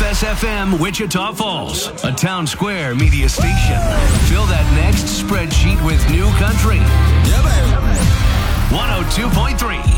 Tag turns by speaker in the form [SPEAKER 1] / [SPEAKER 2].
[SPEAKER 1] FSFM Wichita Falls, a Town Square media station. Fill that next spreadsheet with new country. Yeah, baby. 102.3